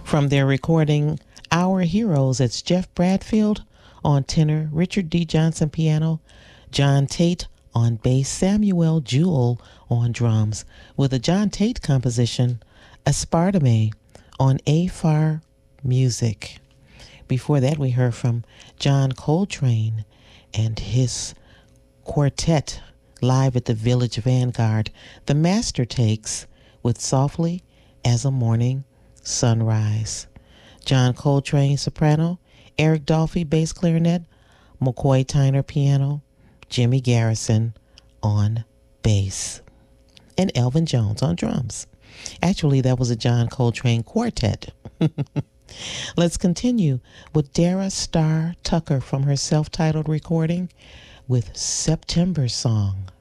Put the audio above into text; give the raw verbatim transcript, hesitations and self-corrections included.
From their recording Our Heroes, it's Jeff Bradfield on tenor, Richard D. Johnson piano, John Tate on bass, Samuel Jewell on drums, with a John Tate composition, Aspartame, on A F A R Music. Before that, we heard from John Coltrane and his quartet live at the Village Vanguard, The Master Takes, with Softly as a Morning Sunrise. John Coltrane, soprano, Eric Dolphy, bass clarinet, McCoy Tyner, piano, Jimmy Garrison on bass, and Elvin Jones on drums. Actually, that was a John Coltrane quartet. Let's continue with Dara Starr Tucker from her self-titled recording with September Song.